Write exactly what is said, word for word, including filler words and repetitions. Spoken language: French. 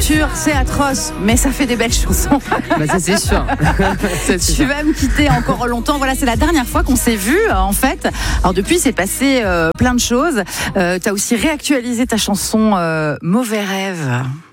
rupture, c'est atroce, mais ça fait des belles chansons. Bah ça c'est sûr. C'est Tu sûr. vas me quitter encore longtemps. Voilà, c'est la dernière fois qu'on s'est vu en fait. Alors depuis, c'est passé euh, plein de choses. Euh, tu as aussi réactualisé ta chanson euh, Mauvais rêve.